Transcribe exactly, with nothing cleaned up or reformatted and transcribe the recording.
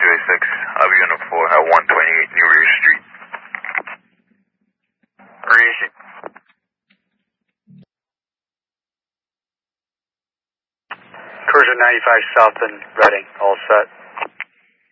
A six, I'll be on the floor at one twenty-eight New River Street. Where is it? Cruiser ninety-five South and Reading, all set.